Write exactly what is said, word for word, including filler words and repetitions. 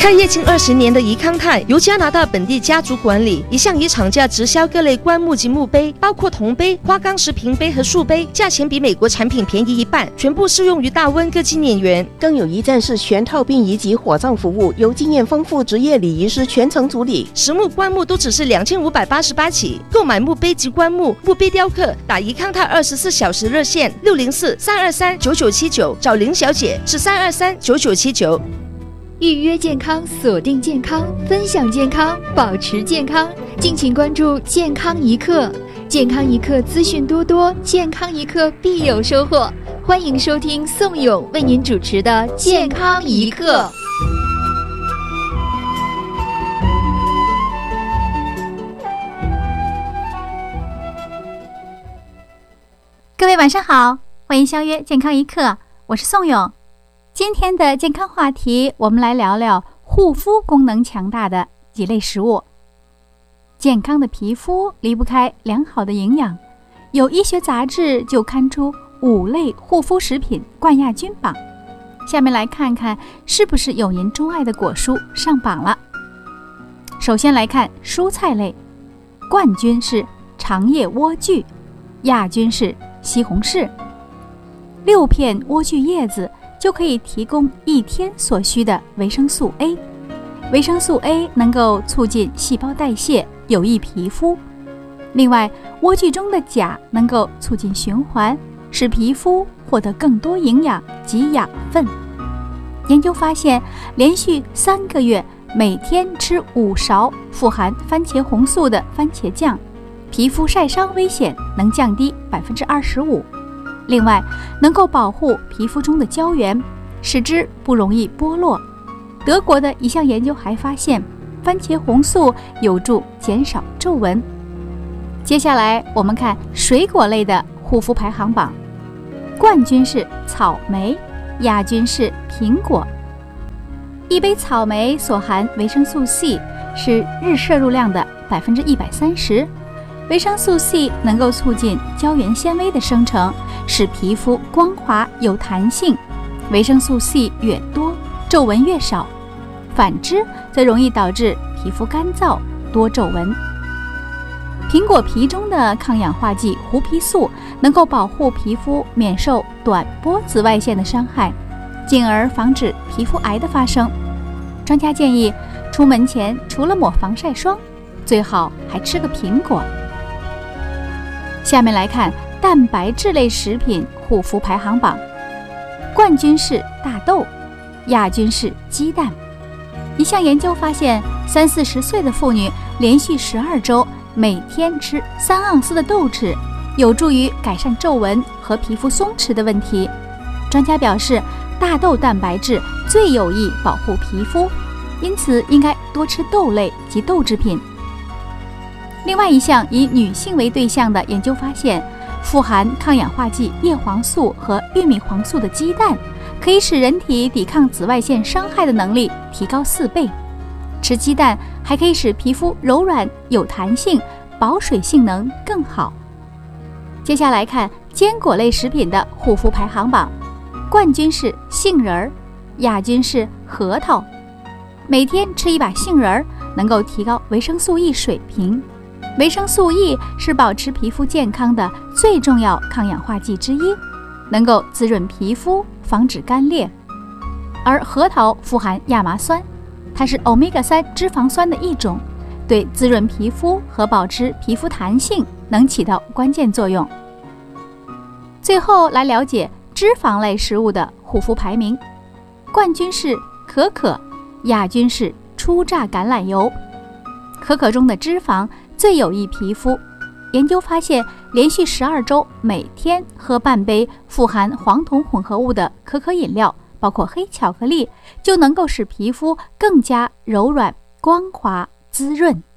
开业近二十年的宜康泰由加拿大本地家族管理，一向以厂价直销各类棺木及墓碑，包括铜杯、花岗石瓶杯和树碑，价钱比美国产品便宜一半，全部适用于大温各纪念园。 更有一站式全套殡仪及火葬服务，由经验丰富职业礼仪师全程处理。 实木棺木都只是两千五百八十八起，购买墓碑及棺木、墓碑雕刻，打宜康泰二十四小时热线六零四三二三九九七九，找林小姐是三二三九九七九。 预约健康，锁定健康，分享健康，保持健康。敬请关注健康一刻，健康一刻资讯多多，健康一刻必有收获。欢迎收听宋勇为您主持的健康一刻。 各位晚上好，欢迎相约健康一刻，我是宋勇。今天的健康话题，我们来聊聊护肤功能强大的几类食物。健康的皮肤离不开良好的营养，有医学杂志就刊出五类护肤食品冠亚军榜。下面来看看是不是有您钟爱的果蔬上榜了。首先来看蔬菜类，冠军是长叶莴苣，亚军是西红柿。六片莴苣叶子就可以提供一天所需的维生素 A。 维生素 A 能够促进细胞代谢，有益皮肤。另外，莴苣中的钾能够促进循环，使皮肤获得更多营养及养分。研究发现，连续三个月每天吃五勺富含番茄红素的番茄酱，皮肤晒伤危险能降低 百分之二十五。另外，能够保护皮肤中的胶原，使之不容易剥落。德国的一项研究还发现，番茄红素有助减少皱纹。接下来我们看水果类的护肤排行榜，冠军是草莓，亚军是苹果。一杯草莓所含维生素 C 是日摄入量的 百分之一百三十。维生素 C 能够促进胶原纤维的生成，使皮肤光滑有弹性。维生素 C 越多，皱纹越少，反之则容易导致皮肤干燥多皱纹。苹果皮中的抗氧化剂胡皮素能够保护皮肤免受短波紫外线的伤害，进而防止皮肤癌的发生。专家建议，出门前除了抹防晒霜，最好还吃个苹果。下面来看蛋白质类食品护肤排行榜，冠军是大豆，亚军是鸡蛋。一项研究发现，三四十岁的妇女连续十二周每天吃三盎司的豆豉，有助于改善皱纹和皮肤松弛的问题。专家表示，大豆蛋白质最有益保护皮肤，因此应该多吃豆类及豆制品。另外一项以女性为对象的研究发现，富含抗氧化剂叶黄素和玉米黄素的鸡蛋，可以使人体抵抗紫外线伤害的能力提高四倍。吃鸡蛋还可以使皮肤柔软有弹性，保水性能更好。接下来看坚果类食品的护肤排行榜，冠军是杏仁儿，亚军是核桃。每天吃一把杏仁儿，能够提高维生素 E 水平。维生素 E 是保持皮肤健康的最重要抗氧化剂之一，能够滋润皮肤，防止干裂。而核桃富含亚麻酸，它是 欧米伽三 脂肪酸的一种，对滋润皮肤和保持皮肤弹性能起到关键作用。最后来了解脂肪类食物的护肤排名，冠军是可可，亚军是初榨橄榄油。可可中的脂肪最有益皮肤。研究发现，连续十二周每天喝半杯富含黄酮混合物的可可饮料，包括黑巧克力，就能够使皮肤更加柔软、光滑、滋润。